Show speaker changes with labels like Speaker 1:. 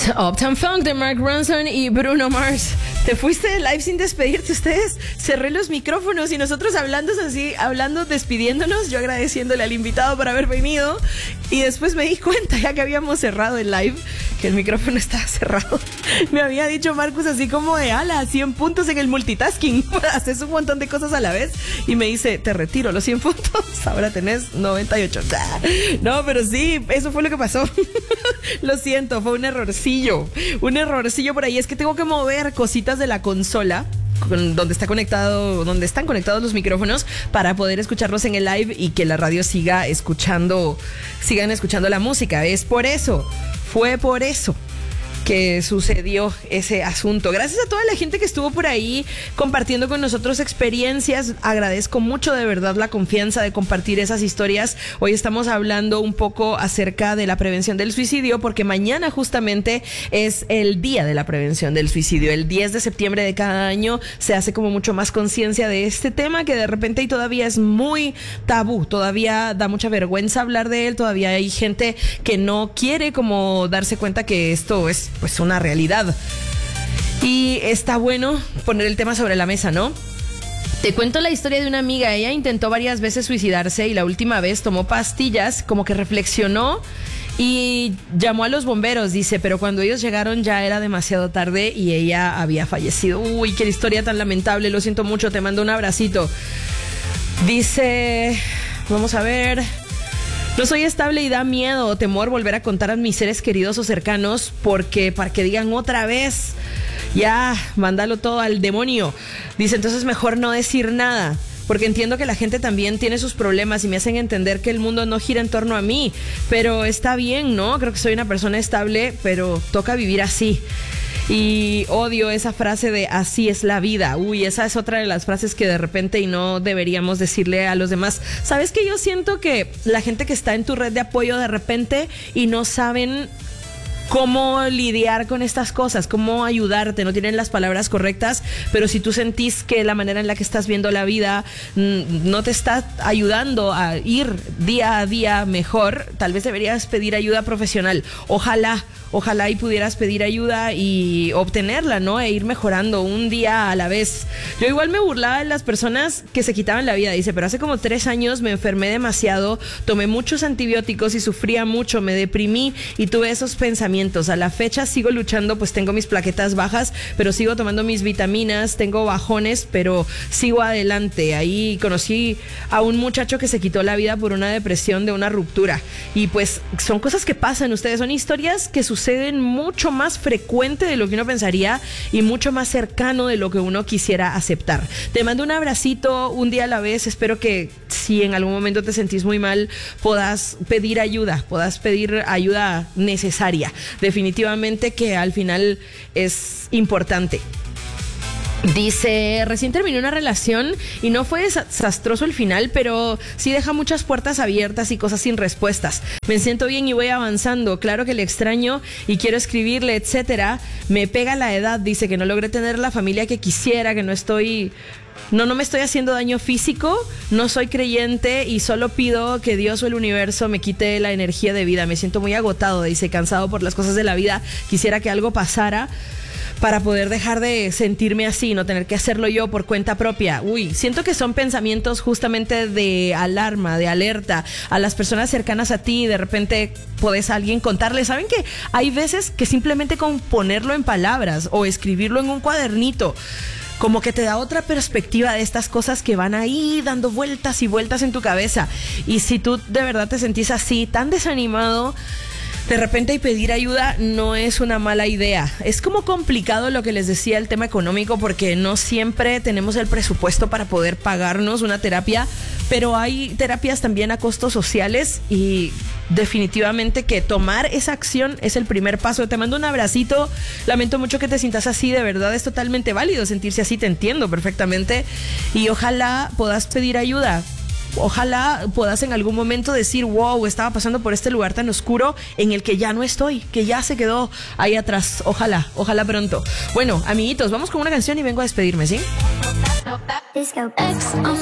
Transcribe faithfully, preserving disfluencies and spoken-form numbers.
Speaker 1: Uptown Funk de Mark Ronson y Bruno Mars. Te fuiste de live sin despedirte. Ustedes cerré los micrófonos y nosotros hablando así, hablando, despidiéndonos, yo agradeciéndole al invitado por haber venido, y después me di cuenta, ya que habíamos cerrado el live, que el micrófono estaba cerrado. Me había dicho Marcus así como de ala, cien puntos en el multitasking, haces un montón de cosas a la vez, y me dice, te retiro los cien puntos, ahora tenés noventa y ocho. No, pero sí, eso fue lo que pasó. Lo siento, fue un errorcillo, un errorcillo por ahí. Es que tengo que mover cositas de la consola con, donde está conectado, donde están conectados los micrófonos, para poder escucharlos en el live y que la radio siga escuchando, sigan escuchando la música. Es por eso, fue por eso que sucedió ese asunto. Gracias a toda la gente que estuvo por ahí compartiendo con nosotros experiencias. Agradezco mucho de verdad la confianza de compartir esas historias. Hoy estamos hablando un poco acerca de la prevención del suicidio, porque mañana justamente es el día de la prevención del suicidio. El diez de septiembre de cada año se hace como mucho más conciencia de este tema, que de repente y todavía es muy tabú, todavía da mucha vergüenza hablar de él, todavía hay gente que no quiere como darse cuenta que esto es pues una realidad. Y está bueno poner el tema sobre la mesa, ¿no? Te cuento la historia de una amiga. Ella intentó varias veces suicidarse y la última vez tomó pastillas, como que reflexionó y llamó a los bomberos, dice, pero cuando ellos llegaron ya era demasiado tarde y ella había fallecido. Uy, qué historia tan lamentable, lo siento mucho, te mando un abracito. Dice, vamos a ver... No soy estable y da miedo o temor volver a contar a mis seres queridos o cercanos, porque para que digan otra vez, ya, mándalo todo al demonio. Dice, entonces mejor no decir nada, porque entiendo que la gente también tiene sus problemas y me hacen entender que el mundo no gira en torno a mí, pero está bien, ¿no? Creo que soy una persona estable, pero toca vivir así. Y odio esa frase de así es la vida. Uy, esa es otra de las frases que de repente y no deberíamos decirle a los demás. ¿Sabes qué? Yo siento que la gente que está en tu red de apoyo de repente y no saben cómo lidiar con estas cosas, cómo ayudarte, no tienen las palabras correctas, pero si tú sentís que la manera en la que estás viendo la vida no te está ayudando a ir día a día mejor, tal vez deberías pedir ayuda profesional. Ojalá, ojalá y pudieras pedir ayuda y obtenerla, ¿no? E ir mejorando un día a la vez. Yo igual me burlaba de las personas que se quitaban la vida, dice, pero hace como tres años me enfermé demasiado, tomé muchos antibióticos y sufría mucho, me deprimí y tuve esos pensamientos. A la fecha sigo luchando, pues tengo mis plaquetas bajas, pero sigo tomando mis vitaminas, tengo bajones, pero sigo adelante. Ahí conocí a un muchacho que se quitó la vida por una depresión de una ruptura. Y pues son cosas que pasan, ustedes, son historias que suceden mucho más frecuente de lo que uno pensaría y mucho más cercano de lo que uno quisiera aceptar. Te mando un abracito, un día a la vez. Espero que si en algún momento te sentís muy mal, puedas pedir ayuda, puedas pedir ayuda necesaria. Definitivamente que al final es importante. Dice, recién terminé una relación y no fue desastroso el final, pero sí deja muchas puertas abiertas y cosas sin respuestas. Me siento bien y voy avanzando. Claro que le extraño y quiero escribirle, etcétera. Me pega la edad, dice, que no logré tener la familia que quisiera, que no estoy... No, no me estoy haciendo daño físico, no soy creyente y solo pido que Dios o el universo me quite la energía de vida. Me siento muy agotado, dice, cansado por las cosas de la vida. Quisiera que algo pasara para poder dejar de sentirme así, no tener que hacerlo yo por cuenta propia. Uy, siento que son pensamientos justamente de alarma, de alerta a las personas cercanas a ti. De repente podés a alguien contarle. ¿Saben que hay veces que simplemente con ponerlo en palabras o escribirlo en un cuadernito, como que te da otra perspectiva de estas cosas que van ahí dando vueltas y vueltas en tu cabeza? Y si tú de verdad te sentís así, tan desanimado, de repente y pedir ayuda no es una mala idea. Es como complicado lo que les decía, el tema económico, porque no siempre tenemos el presupuesto para poder pagarnos una terapia, pero hay terapias también a costos sociales y definitivamente que tomar esa acción es el primer paso. Te mando un abracito, lamento mucho que te sientas así, de verdad es totalmente válido sentirse así, te entiendo perfectamente y ojalá puedas pedir ayuda. Ojalá puedas en algún momento decir, wow, estaba pasando por este lugar tan oscuro en el que ya no estoy, que ya se quedó ahí atrás. Ojalá, ojalá pronto. Bueno, amiguitos, vamos con una canción y vengo a despedirme, ¿sí?